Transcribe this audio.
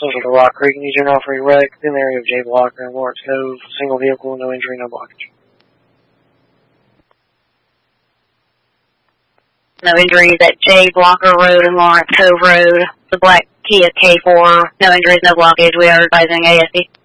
Social to Rock Creek, need general for a wreck in the area of J Blocker and Lawrence Cove. Single vehicle, no injury, no blockage. No injuries at J Blocker Road and Lawrence Cove Road. The black Kia K4, no injuries, no blockage. We are advising ASD.